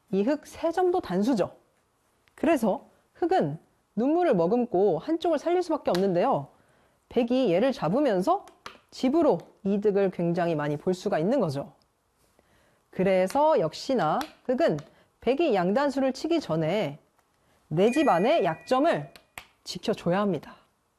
이 흙 3점도 단수죠. 그래서 흙은 눈물을 머금고 한쪽을 살릴 수밖에 없는데요. 백이 얘를 잡으면서 집으로 이득을 굉장히 많이 볼 수가 있는 거죠. 그래서 역시나 흙은 백이 양단수를 치기 전에 내 집 안의 약점을 지켜줘야 합니다.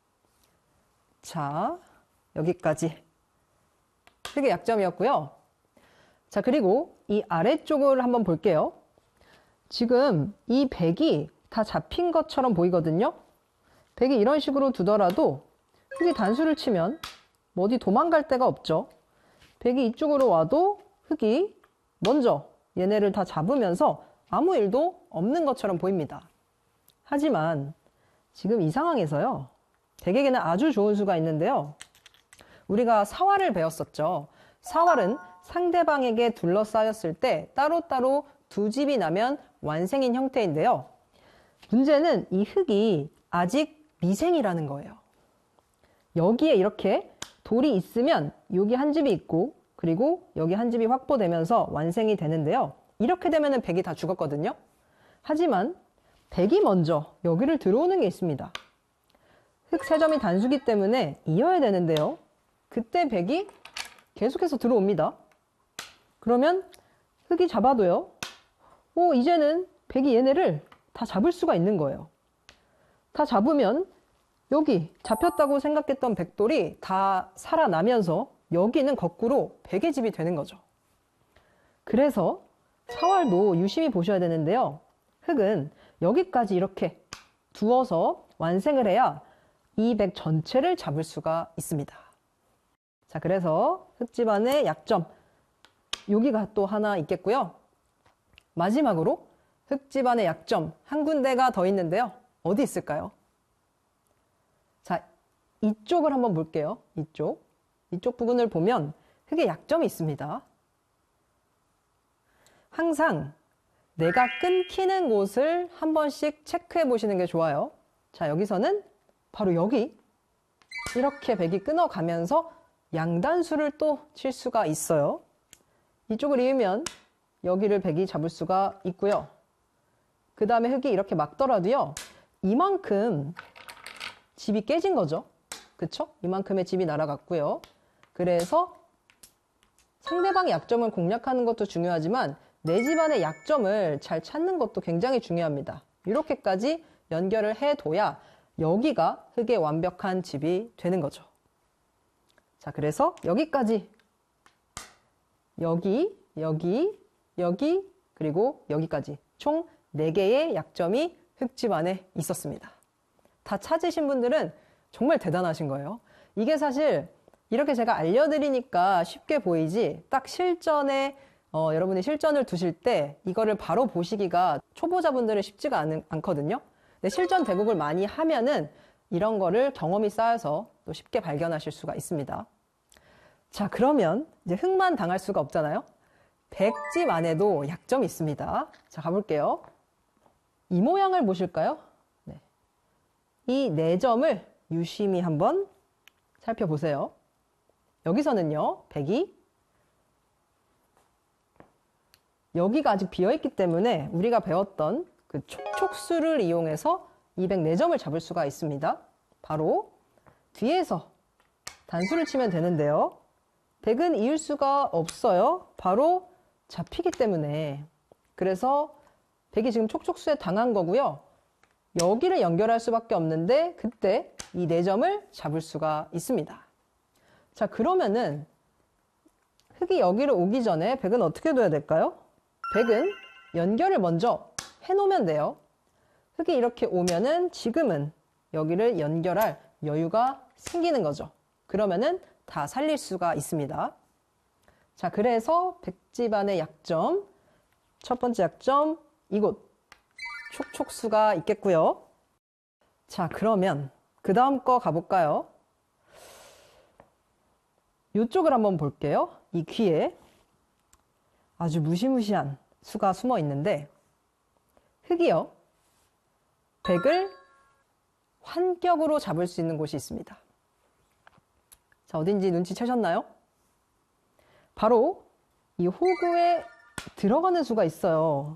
자, 여기까지 흙의 약점이었고요. 자, 그리고 이 아래쪽을 한번 볼게요. 지금 이 백이 다 잡힌 것처럼 보이거든요. 백이 이런 식으로 두더라도 흙이 단수를 치면 뭐 어디 도망갈 데가 없죠. 백이 이쪽으로 와도 흙이 먼저 얘네를 다 잡으면서 아무 일도 없는 것처럼 보입니다. 하지만 지금 이 상황에서요, 백에게는 아주 좋은 수가 있는데요. 우리가 사활을 배웠었죠. 사활은 상대방에게 둘러싸였을 때 따로따로 두 집이 나면 완생인 형태인데요. 문제는 이 흙이 아직 미생이라는 거예요. 여기에 이렇게 돌이 있으면 여기 한 집이 있고 그리고 여기 한 집이 확보되면서 완생이 되는데요. 이렇게 되면 백이 다 죽었거든요. 하지만 백이 먼저 여기를 들어오는 게 있습니다. 흙 3점이 단수기 때문에 이어야 되는데요. 그때 백이 계속해서 들어옵니다. 그러면 흙이 잡아도요. 이제는 백이 얘네를 다 잡을 수가 있는 거예요. 다 잡으면 여기 잡혔다고 생각했던 백돌이 다 살아나면서 여기는 거꾸로 백의 집이 되는 거죠. 그래서 사활도 유심히 보셔야 되는데요. 흙은 여기까지 이렇게 두어서 완생을 해야 이 백 전체를 잡을 수가 있습니다. 자, 그래서 흙집안의 약점, 여기가 또 하나 있겠고요. 마지막으로 흙집안의 약점 한 군데가 더 있는데요. 어디 있을까요? 자, 이쪽을 한번 볼게요. 이쪽 부분을 보면 흙의 약점이 있습니다. 항상 내가 끊기는 곳을 한 번씩 체크해 보시는 게 좋아요. 자, 여기서는 바로 여기 이렇게 백이 끊어가면서 양단수를 또 칠 수가 있어요. 이쪽을 이으면 여기를 백이 잡을 수가 있고요. 그 다음에 흙이 이렇게 막더라도요. 이만큼 집이 깨진 거죠. 그쵸? 이만큼의 집이 날아갔고요. 그래서 상대방의 약점을 공략하는 것도 중요하지만 내 집안의 약점을 잘 찾는 것도 굉장히 중요합니다. 이렇게까지 연결을 해둬야 여기가 흙의 완벽한 집이 되는 거죠. 자, 그래서 여기까지 여기, 그리고 여기까지 총 4개의 약점이 흙집 안에 있었습니다. 다 찾으신 분들은 정말 대단하신 거예요. 이게 사실 이렇게 제가 알려드리니까 쉽게 보이지 딱 실전에 여러분이 실전을 두실 때 이거를 바로 보시기가 초보자분들은 쉽지가 않거든요. 근데 실전 대국을 많이 하면은 이런 거를 경험이 쌓여서 또 쉽게 발견하실 수가 있습니다. 자, 그러면 이제 흙만 당할 수가 없잖아요. 백집 안에도 약점이 있습니다. 자, 가볼게요. 이 모양을 보실까요? 네. 이 4점을 유심히 한번 살펴보세요. 여기서는요, 백이 여기가 아직 비어있기 때문에 우리가 배웠던 그 촉촉수를 이용해서 204점을 잡을 수가 있습니다. 바로 뒤에서 단수를 치면 되는데요. 백은 이을 수가 없어요. 바로 잡히기 때문에. 그래서 백이 지금 촉촉수에 당한 거고요. 여기를 연결할 수밖에 없는데 그때 이 4점을 잡을 수가 있습니다. 자, 그러면은 흙이 여기로 오기 전에 백은 어떻게 둬야 될까요? 백은 연결을 먼저 해놓으면 돼요. 흙이 이렇게 오면은 지금은 여기를 연결할 여유가 생기는 거죠. 그러면은 다 살릴 수가 있습니다. 자, 그래서 백집안의 약점, 첫 번째 약점, 이곳 촉촉수가 있겠고요. 자, 그러면 그 다음 거 가볼까요? 이쪽을 한번 볼게요. 이 귀에 아주 무시무시한 수가 숨어 있는데 흙이요, 백을 환격으로 잡을 수 있는 곳이 있습니다. 자, 어딘지 눈치채셨나요? 바로 이 호구에 들어가는 수가 있어요.